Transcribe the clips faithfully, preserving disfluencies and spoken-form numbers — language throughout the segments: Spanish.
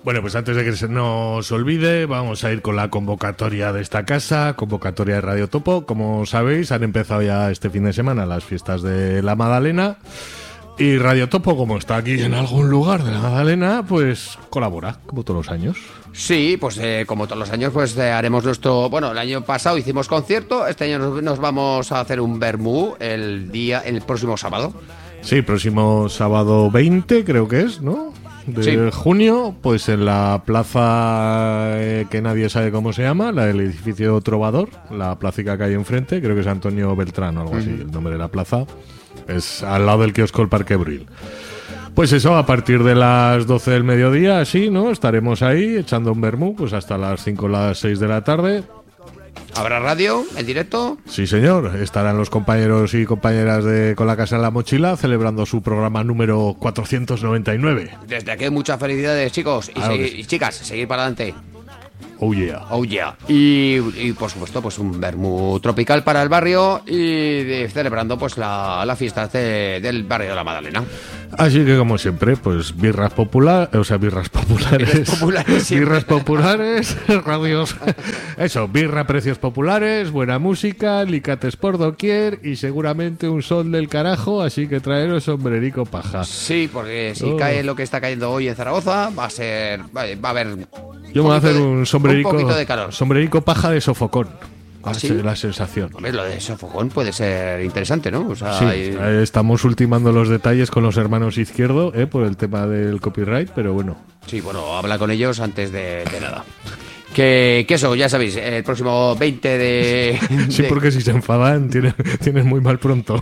Bueno, pues antes de que se nos olvide, vamos a ir con la convocatoria de esta casa, convocatoria de Radio Topo. Como sabéis, han empezado ya este fin de semana las fiestas de la Madalena. Y Radio Topo, como está aquí en algún lugar de la Madalena, pues colabora, como todos los años. Sí, pues eh, como todos los años, pues eh, haremos nuestro... Bueno, el año pasado hicimos concierto, este año nos, nos vamos a hacer un vermú el día, el próximo sábado. Sí, próximo sábado veinte, creo que es, ¿no? De sí. junio, pues en la plaza eh, que nadie sabe cómo se llama, la del edificio Trovador, la placica que hay enfrente, creo que es Antonio Beltrán o algo uh-huh. así, el nombre de la plaza. Es al lado del kiosco El Parque Bril. Pues eso, a partir de las doce del mediodía, así, ¿no? Estaremos ahí echando un vermú, pues hasta las cinco o las seis de la tarde. ¿Habrá radio en directo? Sí, señor. Estarán los compañeros y compañeras de Con la Casa en la Mochila celebrando su programa número cuatrocientos noventa y nueve. Desde aquí muchas felicidades, chicos y, claro segui- sí. y chicas, seguir para adelante. Oh yeah. Oh yeah. Y, y por supuesto, pues un vermú tropical para el barrio y de, celebrando pues la, la fiesta de, del barrio de la Madalena. Así que como siempre, pues birras populares, o sea, birras populares, Birras populares, birras populares, radios, eso, birra a precios populares, buena música, licates por doquier y seguramente un sol del carajo, así que traeros sombrerico paja. Sí, porque si oh. cae lo que está cayendo hoy en Zaragoza, va a ser, va, va a haber... Yo me voy a hacer un sombrerico, un poquito de calor. sombrerico paja de sofocón. ¿Ah, sí? La sensación. Hombre, lo de sofocón puede ser interesante, ¿no? O sea, sí, hay... estamos ultimando los detalles con los hermanos Izquierdo, ¿eh? Por el tema del copyright, pero bueno. Sí, bueno, habla con ellos antes de, de nada. Que, que eso, ya sabéis, el próximo veinte de... Sí, de... porque si se enfadan, tienen, tienen muy mal pronto.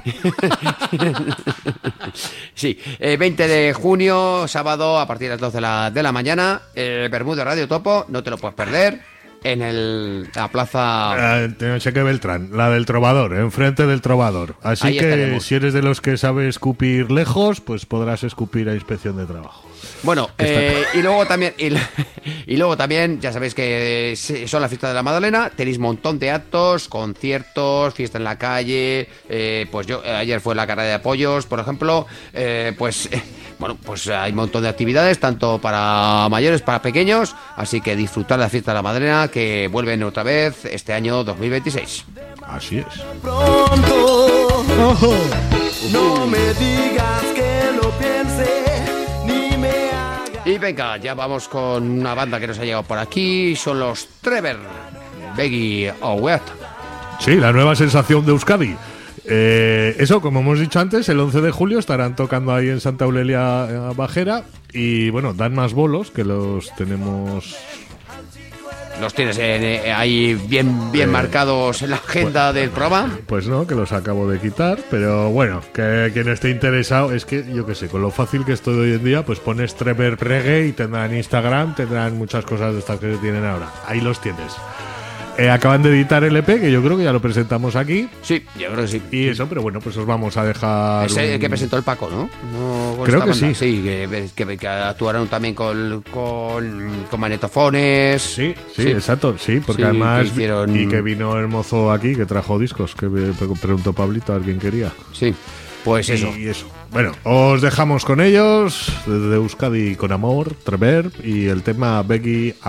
Sí, eh, veinte de junio, sábado, a partir de las doce de la, de la mañana, el Bermú de Radio Topo, no te lo puedes perder. En el, la plaza... Eh, no sé qué Beltrán, la del Trovador, enfrente del Trovador. Así Ahí que estaremos. si eres de los que sabe escupir lejos, pues podrás escupir a Inspección de Trabajo. Bueno, eh, y luego también y, y luego también, ya sabéis que son las fiestas de la Madalena, tenéis un montón de actos, conciertos, fiesta en la calle, eh, pues yo, ayer fue la carrera de apoyos, por ejemplo, eh, pues... Eh, Bueno, pues hay un montón de actividades, tanto para mayores, para pequeños, así que disfrutar de la fiesta de la Madalena, que vuelven otra vez este año dos mil veintiséis. Así es. Pronto, no me digas que lo piense, ni me hagas. Y venga, ya vamos con una banda que nos ha llegado por aquí, son los Trevor, Beggy Owet. Sí, la nueva sensación de Euskadi. Eh, eso, como hemos dicho antes, el once de julio estarán tocando ahí en Santa Eulalia Bajera y bueno, dan más bolos que los tenemos... Los tienes eh, ahí bien, bien Eh, marcados en la agenda pues, del programa. Pues no, que los acabo de quitar, pero bueno, que quien esté interesado, es que yo qué sé, con lo fácil que estoy hoy en día, pues pones Trevor Reggae y tendrán Instagram, tendrán muchas cosas de estas que se tienen ahora. Ahí los tienes. Eh, acaban de editar el E P, que yo creo que ya lo presentamos aquí. Sí, yo creo que sí. Y eso, pero bueno, pues os vamos a dejar... Ese un... que presentó el Paco, ¿no? no Creo que banda. sí. Sí, que, que, que actuaron también con, con, con magnetofones. Sí, sí, Sí. exacto, sí, porque Sí, además... que hicieron- Y que vino el mozo aquí, que trajo discos, que me preguntó Pablito a ver quién quería. Sí, pues eso. Y eso. Bueno, os dejamos con ellos, desde Euskadi con amor, Trevor, y el tema Beggy